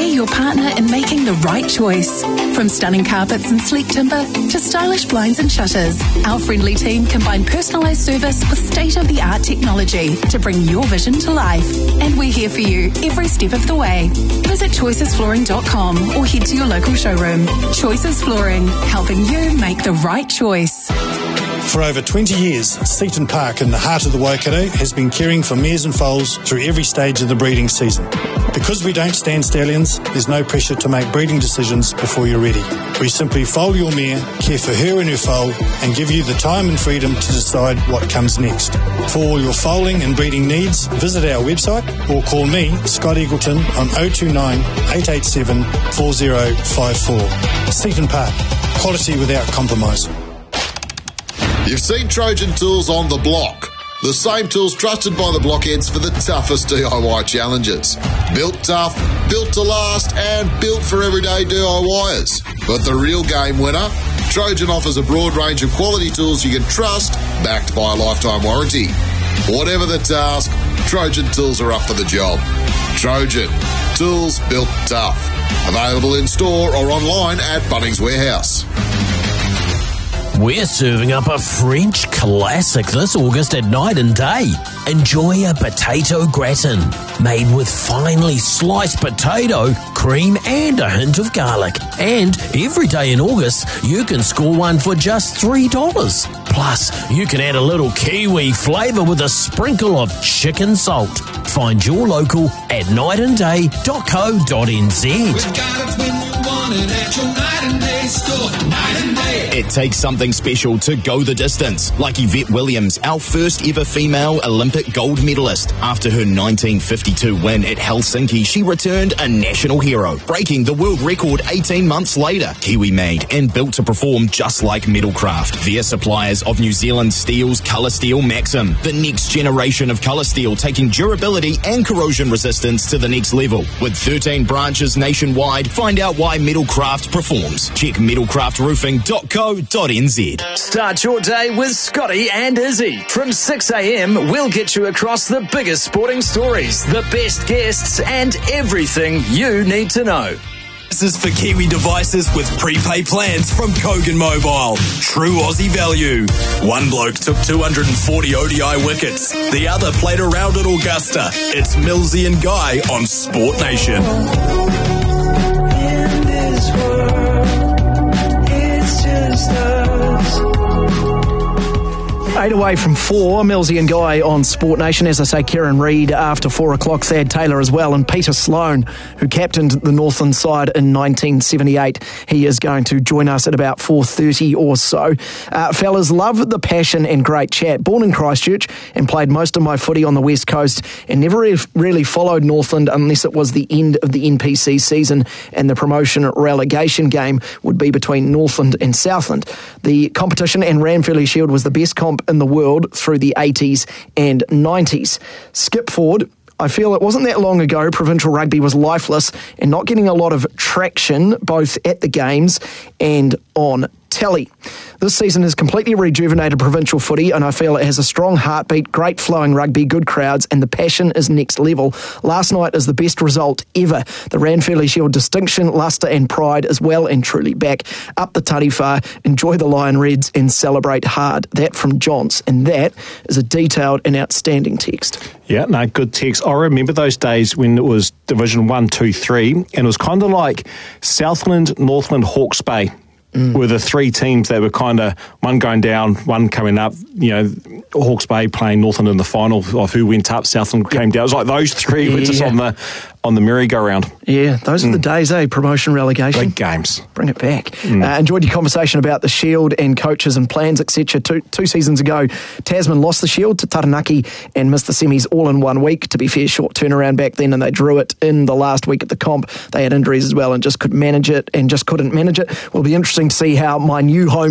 We're your partner in making the right choice. From stunning carpets and sleek timber to stylish blinds and shutters, our friendly team combine personalised service with state-of-the-art technology to bring your vision to life. And we're here for you every step of the way. Visit choicesflooring.com or head to your local showroom. Choices Flooring, helping you make the right choice. For over 20 years, Seaton Park in the heart of the Waikato has been caring for mares and foals through every stage of the breeding season. Because we don't stand stallions, there's no pressure to make breeding decisions before you're ready. We simply foal your mare, care for her and her foal, and give you the time and freedom to decide what comes next. For all your foaling and breeding needs, visit our website or call me, Scott Eagleton, on 029 887 4054. Seaton Park, quality without compromise. You've seen Trojan Tools on the block. The same tools trusted by the blockheads for the toughest DIY challenges. Built tough, built to last, and built for everyday DIYers. But the real game winner? Trojan offers a broad range of quality tools you can trust, backed by a lifetime warranty. Whatever the task, Trojan Tools are up for the job. Trojan, tools built tough. Available in store or online at Bunnings Warehouse. We're serving up a French classic this August at Night and Day. Enjoy a potato gratin made with finely sliced potato, cream and a hint of garlic. And every day in August, you can score one for just $3. Plus, you can add a little Kiwi flavour with a sprinkle of chicken salt. Find your local at nightandday.co.nz. We've got it when you want it at your Night and Day store. Night and Day. It takes something special to go the distance, like Yvette Williams, our first ever female Olympic gold medalist. After her 1952 win at Helsinki, she returned a national hero, breaking the world record 18 months later. Kiwi made and built to perform just like Metalcraft. They're suppliers of New Zealand Steel's Colour Steel Maxim, the next generation of colour steel, taking durability and corrosion resistance to the next level. With 13 branches nationwide, find out why Metalcraft performs. Check metalcraftroofing.co.nz. Start your day with Scotty and Izzy. From 6 a.m, we'll get you across the biggest sporting stories, the best guests, and everything you need to know. This is for Kiwi devices with prepaid plans from Kogan Mobile. True Aussie value. One bloke took 240 ODI wickets. The other played around at Augusta. It's Millsy and Guy on Sport Nation. In this world, it's just us. 8 away from 4, Millsy and Guy on Sport Nation. As I say, Kieran Reid after 4 o'clock, Thad Taylor as well, and Peter Sloan, who captained the Northland side in 1978. He is going to join us at about 4:30 or so. Fellas, love the passion and great chat. Born in Christchurch and played most of my footy on the West Coast and never really followed Northland unless it was the end of the NPC season and the promotion relegation game would be between Northland and Southland. The competition and Ranfurly Shield was the best comp in the world through the 80s and 90s. Skip forward, I feel it wasn't that long ago provincial rugby was lifeless and not getting a lot of traction both at the games and on telly. This season has completely rejuvenated provincial footy and I feel it has a strong heartbeat, great flowing rugby, good crowds and the passion is next level. Last night is the best result ever. The Ranfurly Shield distinction, lustre and pride is well and truly back. Up the Tariwha, enjoy the Lion Reds and celebrate hard. That from Johns, and that is a detailed and outstanding text. Yeah, no, good text. I remember those days when it was Division 1, 2, 3 and it was kind of like Southland, Northland, Hawke's Bay. Were the three teams that were kind of one going down, one coming up. You know, Hawke's Bay playing Northland in the final of who went up. Southland came down. It was like those three were just on the merry-go-round. Yeah, those are the days, promotion, relegation. Big games. Bring it back. Enjoyed your conversation about the Shield and coaches and plans, etc. Two seasons ago, Tasman lost the Shield to Taranaki and missed the semis all in 1 week. To be fair, short turnaround back then, and they drew it in the last week at the comp. They had injuries as well and just couldn't manage it. Will be interesting to see how my new home